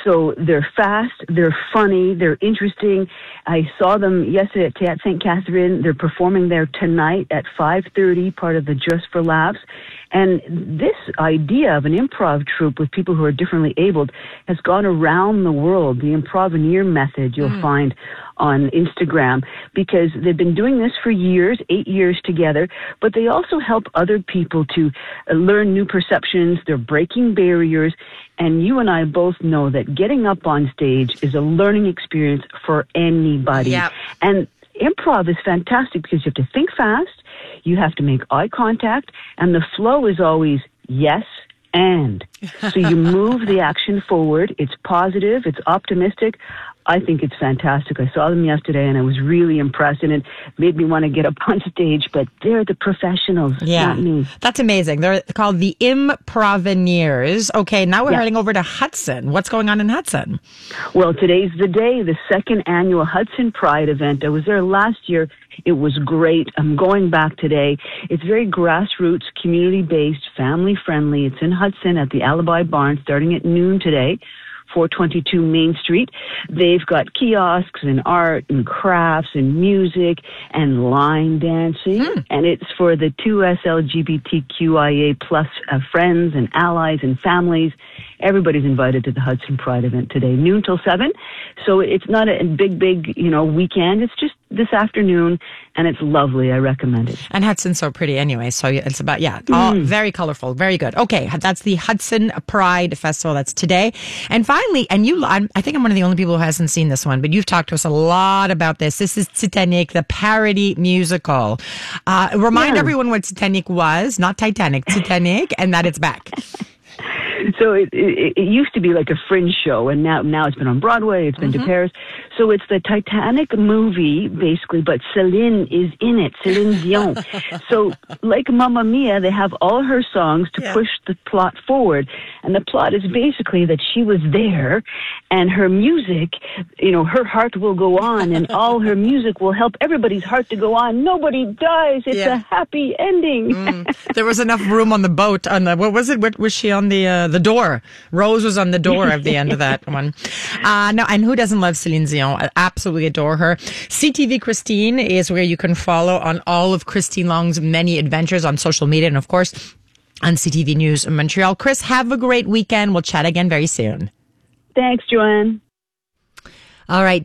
So they're fast, they're funny, they're interesting. I saw them yesterday at Théâtre St. Catherine. They're performing there tonight at 5:30, part of the Just for Laughs. And this idea of an improv troupe with people who are differently abled has gone around the world. The Improveneer method you'll find on Instagram, because they've been doing this for years, 8 years together, but they also help other people to learn new perceptions. They're breaking barriers. And you and I both know that getting up on stage is a learning experience for anybody. Yep. And improv is fantastic because you have to think fast, you have to make eye contact, and the flow is always yes and. So you move the action forward. It's positive. It's optimistic. I think it's fantastic. I saw them yesterday and I was really impressed, and it made me want to get up on stage, but they're the professionals, not me. That's amazing. They're called the Improveneers. Okay, now we're heading over to Hudson. What's going on in Hudson? Well, today's the day, the second annual Hudson Pride event. I was there last year. It was great. I'm going back today. It's very grassroots, community-based, family-friendly. It's in Hudson at the Alibi Barn starting at noon today. 422 Main Street. They've got kiosks and art and crafts and music and line dancing. And it's for the 2S LGBTQIA plus friends and allies and families. Everybody's invited to the Hudson Pride event today, noon till 7. So it's not a big, weekend. It's just this afternoon, and it's lovely. I recommend it. And Hudson's so pretty anyway. So it's about, all very colorful. Very good. Okay, that's the Hudson Pride Festival. That's today. And finally, and I think I'm one of the only people who hasn't seen this one, but you've talked to us a lot about this. This is Titanic, the parody musical. Remind everyone what Titanic was, not Titanic, Titanic, and that it's back. So it used to be like a fringe show, and now it's been on Broadway, it's been to Paris. So it's the Titanic movie, basically, but Celine is in it, Celine Dion. So like Mamma Mia, they have all her songs to push the plot forward. And the plot is basically that she was there, and her music, her heart will go on, and all her music will help everybody's heart to go on. Nobody dies. It's a happy ending. There was enough room on the boat. What was it? What was she on the door? Rose was on the door at the end of that one. No, and who doesn't love Celine Dion? I absolutely adore her. CTV Christine is where you can follow on all of Christine Long's many adventures on social media, and of course on CTV News in Montreal. Chris, have a great weekend. We'll chat again very soon. Thanks, Joanne. All right,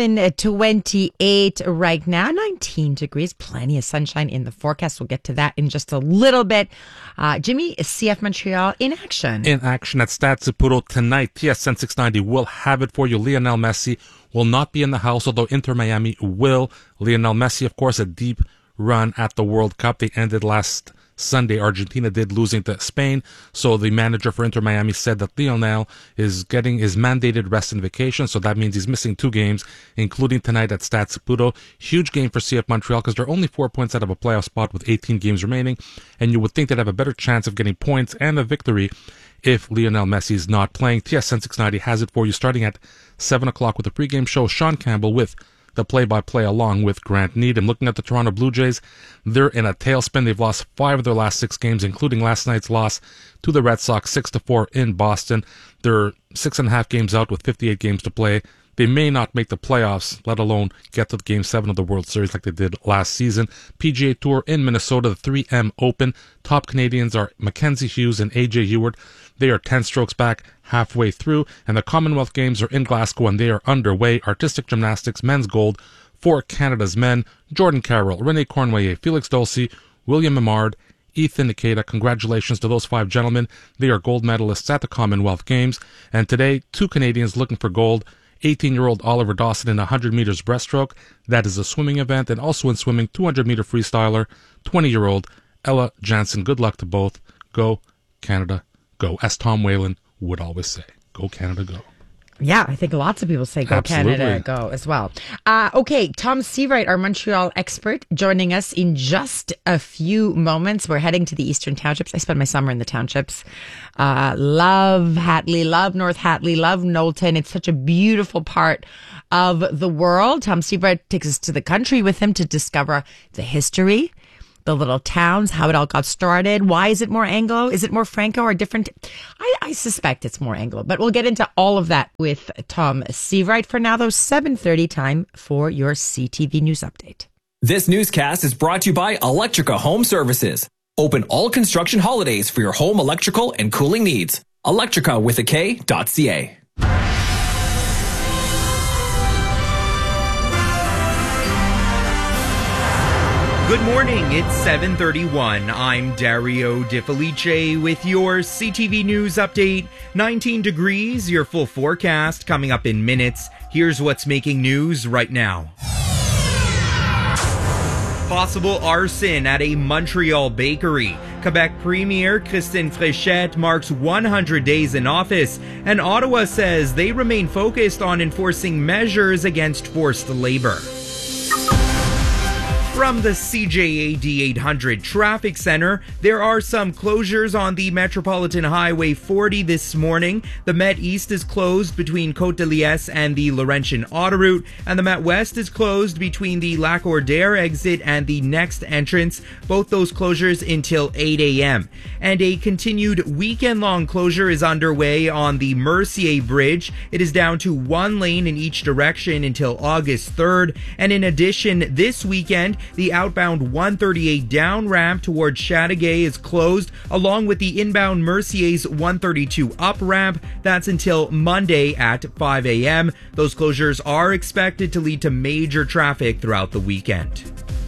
7:28 right now, 19 degrees, plenty of sunshine in the forecast. We'll get to that in just a little bit. Jimmy, is CF Montreal in action? In action at Stade Saputo tonight. TSN 690 will have it for you. Lionel Messi will not be in the house, although Inter Miami will. Lionel Messi, of course, a deep run at the World Cup. They ended last Sunday. Argentina did, losing to Spain. So the manager for Inter Miami said that Lionel is getting his mandated rest and vacation. So that means he's missing 2 games, including tonight at Stade Saputo. Huge game for CF Montreal because they're only 4 points out of a playoff spot with 18 games remaining. And you would think they'd have a better chance of getting points and a victory if Lionel Messi is not playing. TSN 690 has it for you starting at 7 o'clock with a pregame show. Sean Campbell with the play-by-play along with Grant Needham. Looking at the Toronto Blue Jays, they're in a tailspin. They've lost 5 of their last 6 games, including last night's loss to the Red Sox 6-4 in Boston. They're 6.5 games out with 58 games to play. They may not make the playoffs, let alone get to Game 7 of the World Series like they did last season. PGA Tour in Minnesota, the 3M Open. Top Canadians are Mackenzie Hughes and AJ Ewart. They are 10 strokes back halfway through. And the Commonwealth Games are in Glasgow and they are underway. Artistic gymnastics, men's gold for Canada's men. Jordan Carroll, Rene Cornway, Felix Dulcie, William Memard, Ethan Nikita. Congratulations to those 5 gentlemen. They are gold medalists at the Commonwealth Games. And today, 2 Canadians looking for gold. 18-year-old Oliver Dawson in 100 meters breaststroke. That is a swimming event. And also in swimming, 200-meter freestyler, 20-year-old Ella Jansen. Good luck to both. Go, Canada, go. As Tom Whalen would always say, go, Canada, go. Yeah, I think lots of people say go Absolutely. Canada, go as well. Okay, Tom Seawright, our Montreal expert, joining us in just a few moments. We're heading to the Eastern Townships. I spent my summer in the townships. Love Hatley, love North Hatley, love Knowlton. It's such a beautiful part of the world. Tom Seawright takes us to the country with him to discover the history, the little towns, how it all got started. Why is it more Anglo? Is it more Franco or different? I suspect it's more Anglo, but we'll get into all of that with Tom Seavright. For now, though, 7:30 time for your CTV News Update. This newscast is brought to you by Electrica Home Services. Open all construction holidays for your home electrical and cooling needs. Electrica with a K.ca. Good morning, it's 7:31. I'm Dario De Felice with your CTV News Update. 19 degrees, your full forecast coming up in minutes. Here's what's making news right now. Possible arson at a Montreal bakery. Quebec Premier Christine Fréchette marks 100 days in office, and Ottawa says they remain focused on enforcing measures against forced labor. From the CJAD 800 Traffic Center, there are some closures on the Metropolitan Highway 40 this morning. The Met East is closed between Côte-de-Liesse and the Laurentian Autoroute, and the Met West is closed between the Lac-Ordère exit and the next entrance, both those closures until 8 a.m. And a continued weekend-long closure is underway on the Mercier Bridge. It is down to one lane in each direction until August 3rd, and in addition, this weekend, the outbound 138 down ramp towards Chateauguay is closed, along with the inbound Mercier's 132 up ramp. That's until Monday at 5 a.m. Those closures are expected to lead to major traffic throughout the weekend.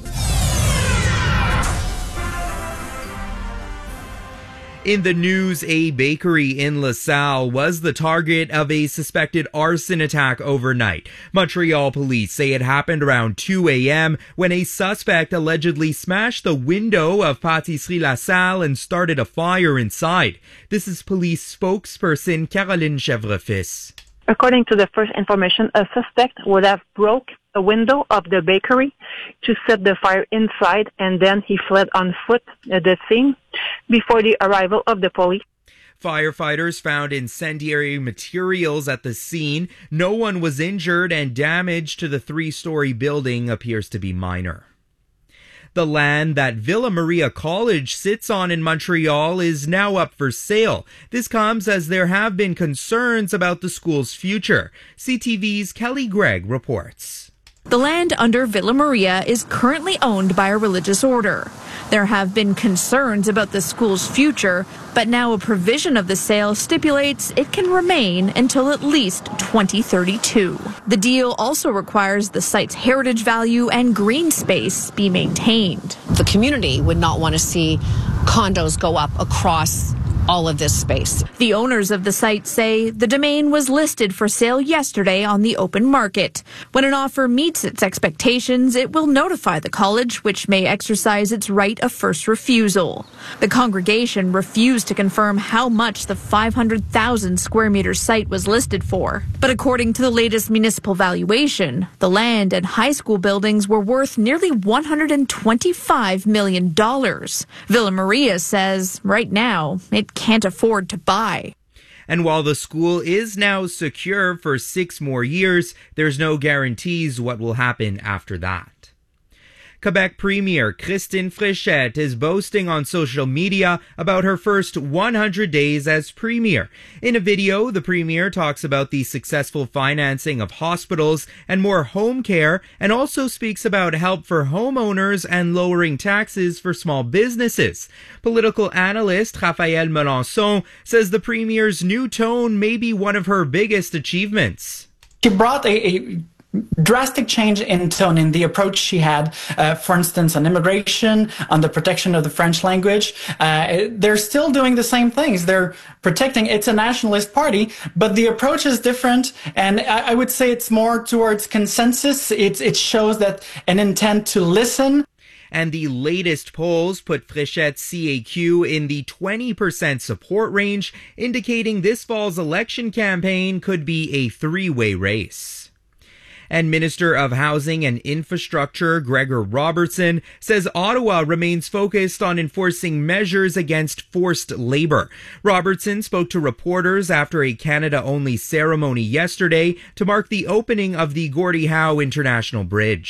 In the news, a bakery in LaSalle was the target of a suspected arson attack overnight. Montreal police say it happened around 2 a.m. when a suspect allegedly smashed the window of Pâtisserie LaSalle and started a fire inside. This is police spokesperson Caroline Chevrefils. According to the first information, a suspect would have broke a window of the bakery to set the fire inside, and then he fled on foot at the scene before the arrival of the police. Firefighters found incendiary materials at the scene. No one was injured, and damage to the 3-story building appears to be minor. The land that Villa Maria College sits on in Montreal is now up for sale. This comes as there have been concerns about the school's future. CTV's Kelly Gregg reports. The land under Villa Maria is currently owned by a religious order. There have been concerns about the school's future, but now a provision of the sale stipulates it can remain until at least 2032. The deal also requires the site's heritage value and green space be maintained. The community would not want to see condos go up across all of this space. The owners of the site say the domain was listed for sale yesterday on the open market. When an offer meets its expectations, it will notify the college, which may exercise its right of first refusal. The congregation refused to confirm how much the 500,000 square meter site was listed for. But according to the latest municipal valuation, the land and high school buildings were worth nearly $125 million. Villa Maria says right now it can't afford to buy. And while the school is now secure for 6 more years, there's no guarantees what will happen after that. Quebec Premier Christine Fréchette is boasting on social media about her first 100 days as Premier. In a video, the Premier talks about the successful financing of hospitals and more home care, and also speaks about help for homeowners and lowering taxes for small businesses. Political analyst Raphaël Melançon says the Premier's new tone may be one of her biggest achievements. She brought a drastic change in tone in the approach she had, for instance, on immigration, on the protection of the French language. They're still doing the same things. They're protecting, it's a nationalist party, but the approach is different. And I would say it's more towards consensus. It shows that an intent to listen. And the latest polls put Fréchette's CAQ in the 20% support range, indicating this fall's election campaign could be a 3-way race. And Minister of Housing and Infrastructure Gregor Robertson says Ottawa remains focused on enforcing measures against forced labor. Robertson spoke to reporters after a Canada-only ceremony yesterday to mark the opening of the Gordie Howe International Bridge.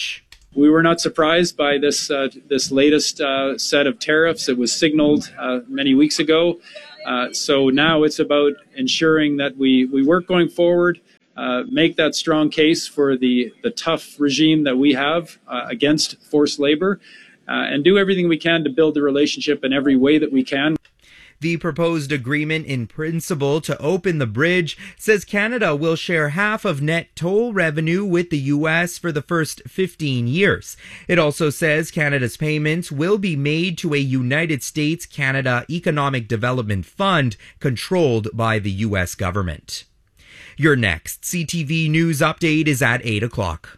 We were not surprised by this latest set of tariffs. It was signaled many weeks ago. So now it's about ensuring that we work going forward, make that strong case for the tough regime that we have against forced labor, and do everything we can to build the relationship in every way that we can. The proposed agreement in principle to open the bridge says Canada will share half of net toll revenue with the U.S. for the first 15 years. It also says Canada's payments will be made to a United States-Canada Economic Development Fund controlled by the U.S. government. Your next CTV News update is at 8 o'clock.